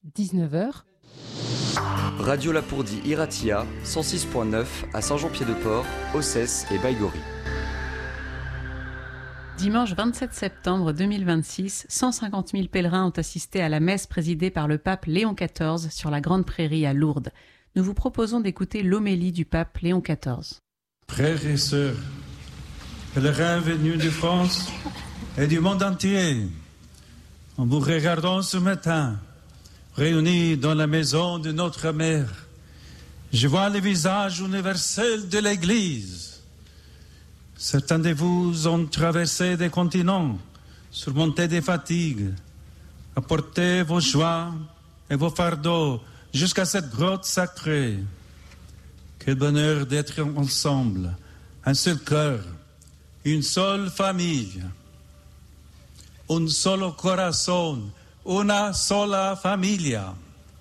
19h. Radio Lapourdie Iratia, 106.9 à Saint-Jean-Pied-de-Port, Ossès et Baïgorry. Dimanche 27 septembre 2026, 150 000 pèlerins ont assisté à la messe présidée par le pape Léon XIV sur la Grande Prairie à Lourdes. Nous vous proposons d'écouter l'homélie du pape Léon XIV. Frères et sœurs, pèlerins venus de France et du monde entier, en vous regardant ce matin, réunis dans la maison de notre mère, je vois le visage universel de l'Église. Certains de vous ont traversé des continents, surmonté des fatigues, apporté vos joies et vos fardeaux jusqu'à cette grotte sacrée. Quel bonheur d'être ensemble, un seul cœur, une seule famille, un solo corazón, una sola familia.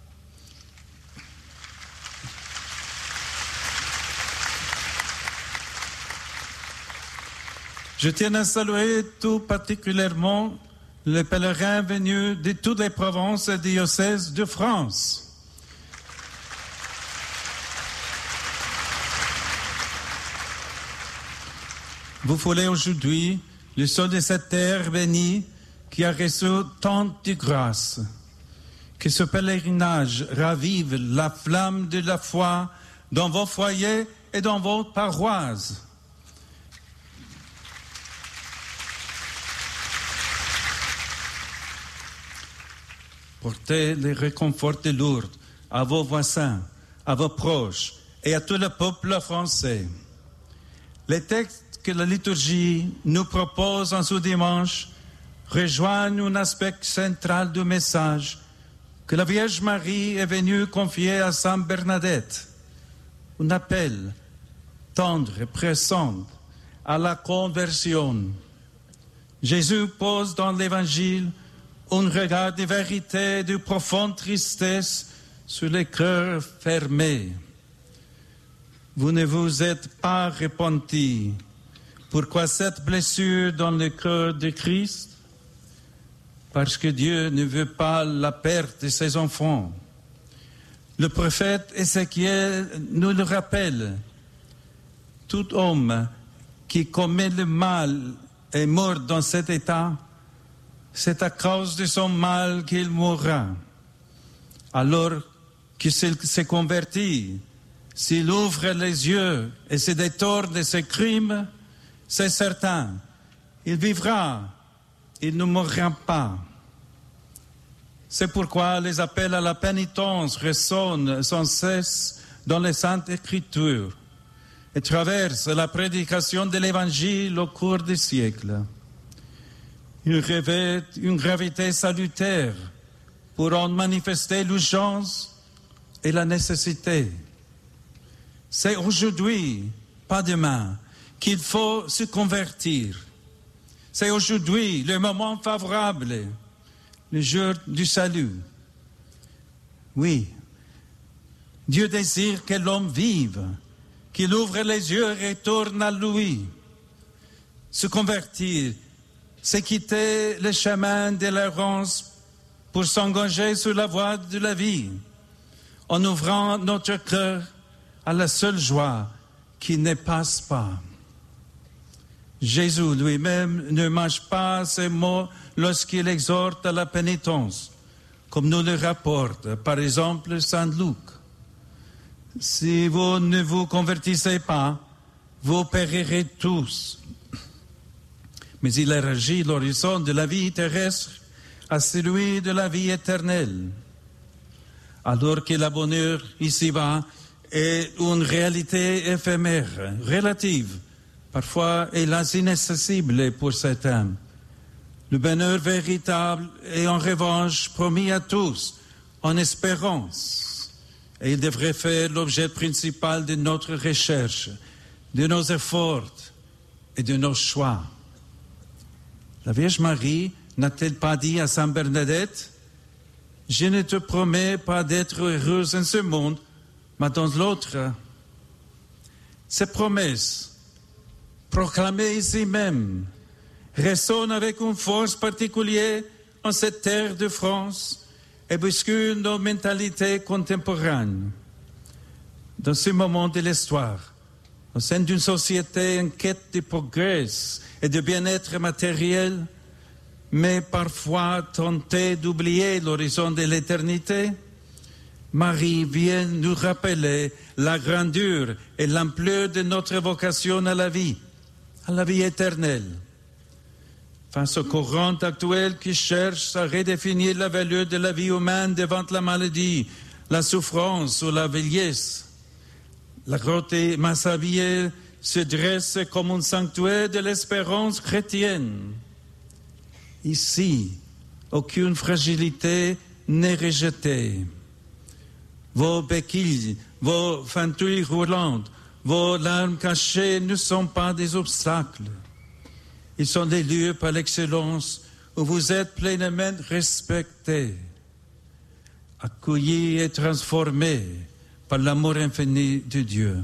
Je tiens à saluer tout particulièrement les pèlerins venus de toutes les provinces et diocèses de France. Vous foulez aujourd'hui le sol de cette terre bénie qui a reçu tant de grâce. Que ce pèlerinage ravive la flamme de la foi dans vos foyers et dans vos paroisses. Portez le réconfort de Lourdes à vos voisins, à vos proches et à tout le peuple français. Les textes que la liturgie nous propose en ce dimanche rejoignent un aspect central du message que la Vierge Marie est venue confier à Sainte Bernadette. Un appel tendre et pressant à la conversion. Jésus pose dans l'Évangile un regard de vérité et de profonde tristesse sur les cœurs fermés. Vous ne vous êtes pas repentis. Pourquoi cette blessure dans le cœur de Christ? Parce que Dieu ne veut pas la perte de ses enfants. Le prophète Ézéchiel nous le rappelle. Tout homme qui commet le mal est mort dans cet état. C'est à cause de son mal qu'il mourra. Alors qu'il se convertit, s'il ouvre les yeux et se détourne de ses crimes, c'est certain, il vivra, il ne mourra pas. C'est pourquoi les appels à la pénitence résonnent sans cesse dans les Saintes Écritures et traversent la prédication de l'Évangile au cours des siècles. Ils revêtent une gravité salutaire pour en manifester l'urgence et la nécessité. C'est aujourd'hui, pas demain, qu'il faut se convertir. C'est aujourd'hui le moment favorable, le jour du salut. Oui, Dieu désire que l'homme vive, qu'il ouvre les yeux et retourne à lui. Se convertir, c'est quitter le chemin de l'errance pour s'engager sur la voie de la vie, en ouvrant notre cœur à la seule joie qui ne passe pas. Jésus lui-même ne mâche pas ces mots lorsqu'il exhorte à la pénitence, comme nous le rapporte par exemple Saint Luc. Si vous ne vous convertissez pas, vous périrez tous. Mais il élargit l'horizon de la vie terrestre à celui de la vie éternelle. Alors que la bonheur ici-bas est une réalité éphémère, relative, parfois hélas inaccessible pour certains. Le bonheur véritable est en revanche promis à tous, en espérance. Et il devrait faire l'objet principal de notre recherche, de nos efforts et de nos choix. La Vierge Marie n'a-t-elle pas dit à Sainte Bernadette, « Je ne te promets pas d'être heureuse en ce monde, mais dans l'autre ». Ces promesses, proclamées ici même, résonnent avec une force particulière en cette terre de France et bouscule nos mentalités contemporaines. Dans ce moment de l'histoire, au sein d'une société en quête de progrès et de bien-être matériel, mais parfois tentée d'oublier l'horizon de l'éternité, Marie vient nous rappeler la grandeur et l'ampleur de notre vocation à la vie éternelle. Face au courant actuel qui cherche à redéfinir la valeur de la vie humaine devant la maladie, la souffrance ou la vieillesse, la grotte Massabielle se dresse comme un sanctuaire de l'espérance chrétienne. Ici, aucune fragilité n'est rejetée. Vos béquilles, vos fentouilles roulantes, vos larmes cachées ne sont pas des obstacles. Ils sont des lieux par l'excellence où vous êtes pleinement respectés, accueillis et transformés par l'amour infini de Dieu.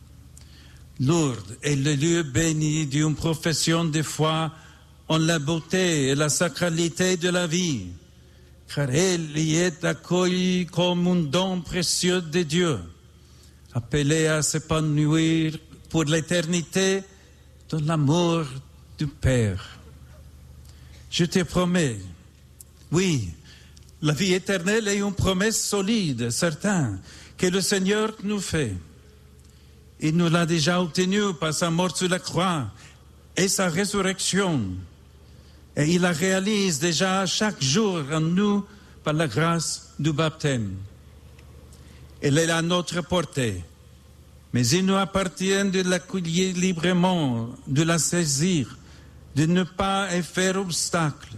Lourdes est le lieu béni d'une profession de foi en la beauté et la sacralité de la vie, car elle y est accueillie comme un don précieux de Dieu, appelée à s'épanouir pour l'éternité dans l'amour du Père. Je te promets, oui, la vie éternelle est une promesse solide, certaine, que le Seigneur nous fait. Il nous l'a déjà obtenue par sa mort sur la croix et sa résurrection. Et il la réalise déjà chaque jour en nous par la grâce du baptême. Elle est à notre portée, mais il nous appartient de l'accueillir librement, de la saisir, de ne pas y faire obstacle.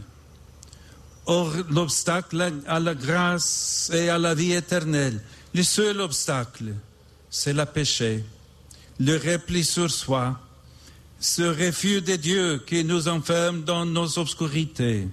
Or, l'obstacle à la grâce et à la vie éternelle, le seul obstacle, c'est le péché, le repli sur soi, ce refus de Dieu qui nous enferme dans nos obscurités.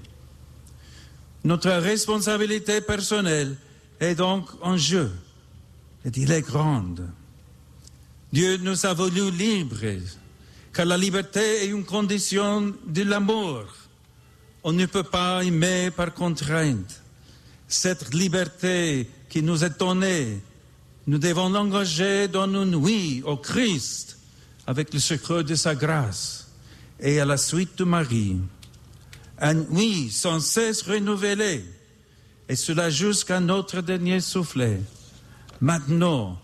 Notre responsabilité personnelle est donc en jeu, et il est grande. Dieu nous a voulu libres, car la liberté est une condition de l'amour. On ne peut pas aimer par contrainte. Cette liberté qui nous est donnée, nous devons l'engager dans une oui au Christ, avec le secret de sa grâce et à la suite de Marie. Un oui sans cesse renouvelé, et cela jusqu'à notre dernier souffle. Maintenant,